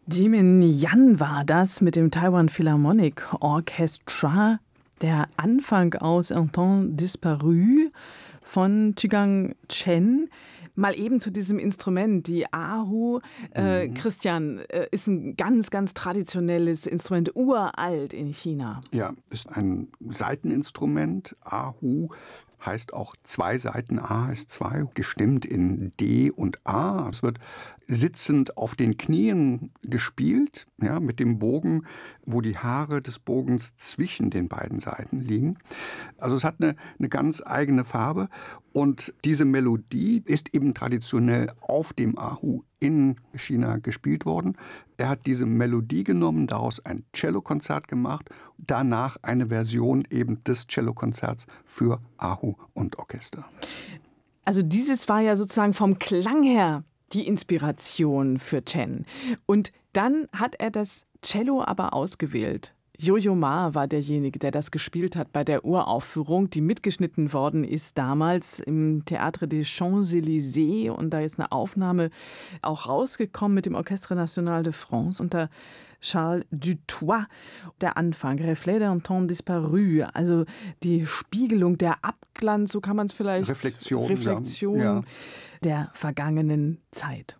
Jimin Yan war das mit dem Taiwan Philharmonic Orchestra. Der Anfang aus Un temps disparu von Chigang Chen. Mal eben zu diesem Instrument, die Erhu. Christian, ist ein ganz, ganz traditionelles Instrument, uralt in China. Ja, ist ein Saiteninstrument. Erhu heißt auch zwei Saiten, A heißt zwei, gestimmt in D und A. Es wird sitzend auf den Knien gespielt, ja, mit dem Bogen, wo die Haare des Bogens zwischen den beiden Saiten liegen. Also es hat eine ganz eigene Farbe und diese Melodie ist eben traditionell auf dem Erhu in China gespielt worden. Er hat diese Melodie genommen, daraus ein Cellokonzert gemacht, danach eine Version eben des Cellokonzerts für Erhu und Orchester. Also dieses war ja sozusagen vom Klang her die Inspiration für Chen. Und dann hat er das Cello aber ausgewählt. Yo-Yo Ma war derjenige, der das gespielt hat bei der Uraufführung, die mitgeschnitten worden ist damals im Théâtre des Champs-Élysées. Und da ist eine Aufnahme auch rausgekommen mit dem Orchestre National de France unter Charles Dutoit. Der Anfang, Reflet d'un temps disparu, also die Spiegelung, der Abglanz, so kann man es vielleicht... Reflexion. Ja. Der vergangenen Zeit.